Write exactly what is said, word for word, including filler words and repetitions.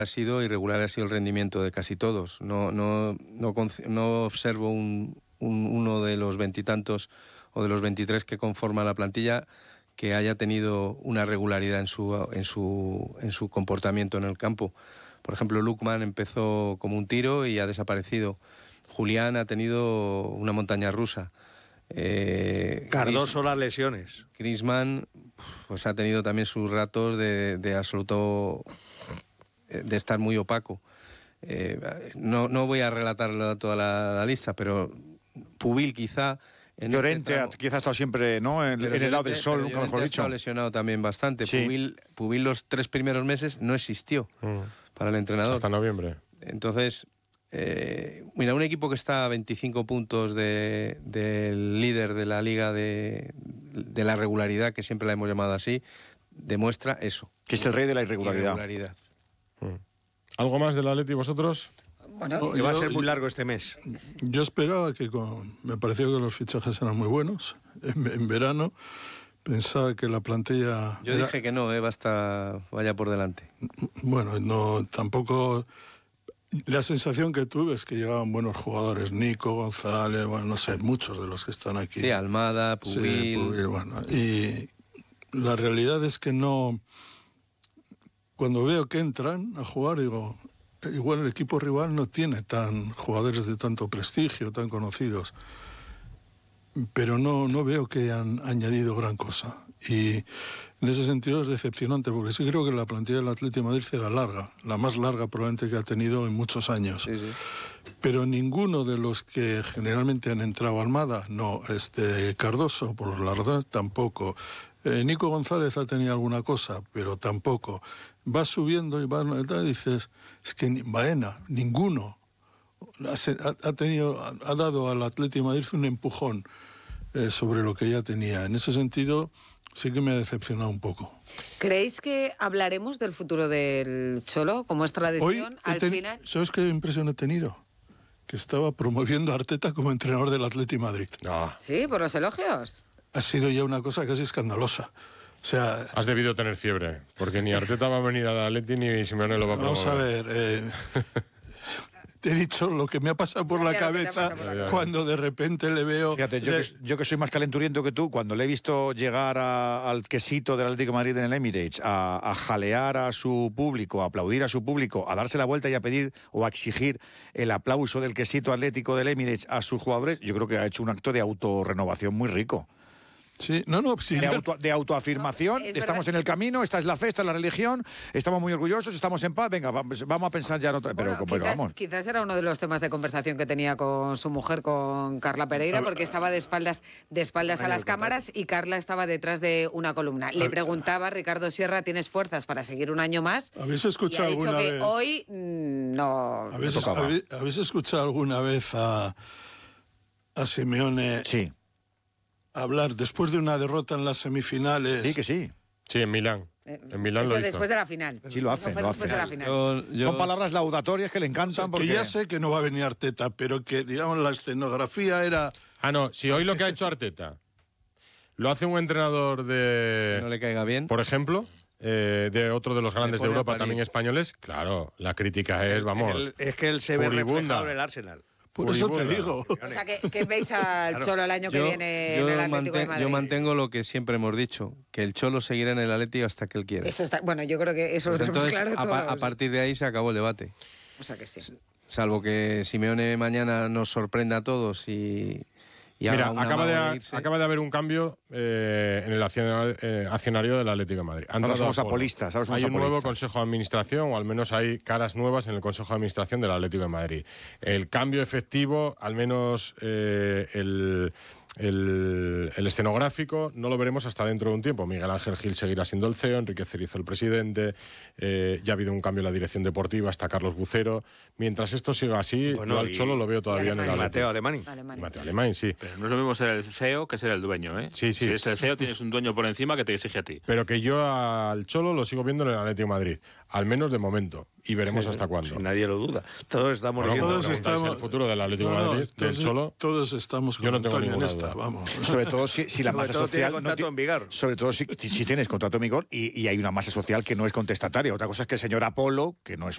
Ha sido irregular, ha sido el rendimiento de casi todos. No, no, no, no observo un, un, uno de los veintitantos o de los veintitrés que conforman la plantilla que haya tenido una regularidad en su, en su, en su comportamiento en el campo. Por ejemplo, Lukman empezó como un tiro y ha desaparecido. Julián ha tenido una montaña rusa. Eh, Cardoso, las lesiones. Griezmann pues ha tenido también sus ratos de, de absoluto, de estar muy opaco. Eh, no, no voy a relatar toda la, la lista, pero Pubil quizá... En Llorente este quizás ha estado siempre, ¿no?, en, en el lado del sol, nunca mejor dicho. Ha lesionado también bastante. Sí. Pubil, Pubil los tres primeros meses no existió mm. para el entrenador. Hasta noviembre. Entonces, eh, mira, un equipo que está a veinticinco puntos de, del líder de la liga de, de la regularidad, que siempre la hemos llamado así, demuestra eso. Que es el rey de la irregularidad. irregularidad. Mm. ¿Algo más del Atleti vosotros? Bueno, no, que va a ser muy largo este mes. Yo esperaba que con, me pareció que los fichajes eran muy buenos en, en verano. Pensaba que la plantilla... Yo era... dije que no, eh, basta, vaya por delante. Bueno, no, tampoco... La sensación que tuve es que llegaban buenos jugadores, Nico, González, bueno, no sé, muchos de los que están aquí. Sí, Almada, Pubil... Sí, Pubil, bueno. Y la realidad es que no... Cuando veo que entran a jugar, digo... Igual el equipo rival no tiene tan jugadores de tanto prestigio, tan conocidos, pero no, no veo que han añadido gran cosa. Y en ese sentido es decepcionante, porque sí creo que la plantilla del Atlético de Madrid era larga, la más larga probablemente que ha tenido en muchos años. Sí, sí. Pero ninguno de los que generalmente han entrado, Almada, no, este Cardoso, por la verdad, tampoco. Eh, Nico González ha tenido alguna cosa, pero tampoco. Va subiendo y va, y dices, es que ni, Baena, ninguno ha, ha, tenido, ha dado al Atlético de Madrid un empujón eh, sobre lo que ya tenía. En ese sentido, sí que me ha decepcionado un poco. ¿Creéis que hablaremos del futuro del Cholo, como es tradición, Hoy al ten, final? ¿Sabes qué impresión he tenido? Que estaba promoviendo a Arteta como entrenador del Atlético de Madrid. No. Sí, por los elogios. Ha sido ya una cosa casi escandalosa. O sea, has debido tener fiebre, porque ni Arteta va a venir al Atleti ni Simeone lo va a promover. Vamos a ver, eh, te he dicho lo que me ha pasado por la cabeza por la cuando de repente le veo... Fíjate, yo, de... que, yo que soy más calenturiento que tú, cuando le he visto llegar a, al quesito del Atlético de Madrid en el Emirates, a, a jalear a su público, a aplaudir a su público, a darse la vuelta y a pedir o a exigir el aplauso del quesito atlético del Emirates a sus jugadores, yo creo que ha hecho un acto de autorrenovación muy rico. Sí, no, no, sí, de, auto, de autoafirmación, no, estamos en el camino, esta es la fe, esta es la religión, estamos muy orgullosos, estamos en paz, venga, vamos, vamos a pensar ya en otra... Pero, bueno, pero quizás, vamos. Quizás era uno de los temas de conversación que tenía con su mujer, con Carla Pereira, porque estaba de espaldas, de espaldas a las cámaras y Carla estaba detrás de una columna. Le preguntaba, Ricardo Sierra, ¿tienes fuerzas para seguir un año más? ¿Habéis escuchado y ha dicho alguna que vez? Hoy no... ¿Habéis, ¿habéis, ¿Habéis escuchado alguna vez a, a Simeone... Sí. hablar después de una derrota en las semifinales? Sí, que sí. Sí, en Milán. En Milán Eso lo hizo. después de la final. Sí, lo hace, no lo después hace. de la final. Yo, yo... Son palabras laudatorias que le encantan. O sea, porque que ya sé que no va a venir Arteta, pero que, digamos, la escenografía era... Ah, no, si hoy lo que ha hecho Arteta lo hace un entrenador de... Que no le caiga bien. Por ejemplo, eh, de otro de los grandes de Europa, también españoles, claro, la crítica es, vamos, el, es que él se ve furibunda. reflejado en el Arsenal. Por Furibunda. eso te digo. O sea, que, que veis al claro. Cholo el año yo, que viene yo en el Atlético manten, de Madrid. Yo mantengo lo que siempre hemos dicho, que el Cholo seguirá en el Atlético hasta que él quiera. Eso está, bueno, yo creo que eso pues lo tenemos entonces, claro a, todos. a partir de ahí se acabó el debate. O sea que sí. Salvo que Simeone mañana nos sorprenda a todos y... y Mira, haga acaba de, de acaba de haber un cambio eh, en el accionario, eh, accionario del Atlético de Madrid. Han ahora somos apolistas. Ahora somos hay un apolistas. nuevo Consejo de Administración, o al menos hay caras nuevas en el Consejo de Administración del Atlético de Madrid. El cambio efectivo, al menos eh, el... El, el escenográfico no lo veremos hasta dentro de un tiempo. Miguel Ángel Gil seguirá siendo el C E O, Enrique Cerizo el presidente, eh, ya ha habido un cambio en la dirección deportiva, hasta Carlos Bucero. Mientras esto siga así, bueno, yo al Cholo lo veo todavía en el Atlético. Mateo Alemany. Alemany. Mateo Alemany, sí. Pero no es lo mismo ser el C E O que ser el dueño, ¿eh? Sí, sí. Si es el C E O tienes un dueño por encima que te exige a ti. Pero que yo al Cholo lo sigo viendo en el Atlético de Madrid, al menos de momento, y veremos sí, hasta cuándo. Si nadie lo duda. Todos estamos bueno, viendo. Todos estamos... el futuro del Atlético de no, no, Madrid, todos, del Cholo. Todos estamos con yo no tengo Antonio en ninguna esta, duda. vamos. Sobre todo si, si la sobre masa todo social... tiene contrato no en vigor. Sobre todo si, si tienes contrato en vigor y, y hay una masa social que no es contestataria. Otra cosa es que el señor Apolo, que no es